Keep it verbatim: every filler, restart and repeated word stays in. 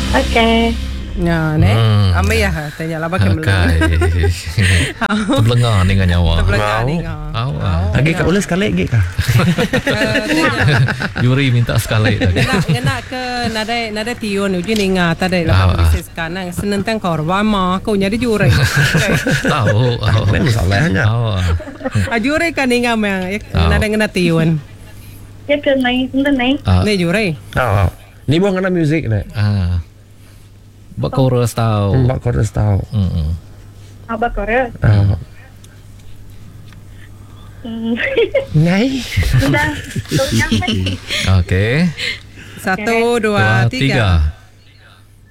Okay. Ya, ne. Hmm. Amai ya, tanya lah bagaimana. Okay. Terlengar dengan nyawa. Terbelanjang ni. Awak. Lagi kat ulas sekali lagi kah? Yuri minta sekali lagi. Ngena ngena ke nadai nadai tiun uji ninga tadai Ah, lah bisnis kanang senentang korban mah kau nyari jure. Tahu. Lain masalahnya. Awak. Ajure kan ninga mah Ah. nadai ngena tiun. Ya ke naik, sudah naik. Ah. Ne jure. Oh, ni buang kena music ni. Ah. Buat chorus tahu. Mbak kau dah tahu. Hmm. Abah Korea. Oh. Hmm. Nai. Sudah. Sudah. Okey. Satu, dua, Dua, tiga. tiga.